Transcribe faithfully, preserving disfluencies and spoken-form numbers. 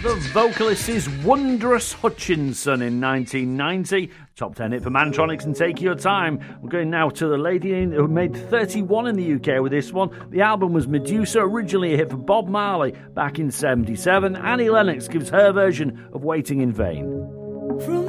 The vocalist is Wondrous Hutchinson in nineteen ninety. Top ten hit for Mantronix and Take Your Time. We're going now to the lady who made thirty-one in the U K with this one. The album was Medusa, originally a hit for Bob Marley back in seventy-seven. Annie Lennox gives her version of Waiting in Vain. From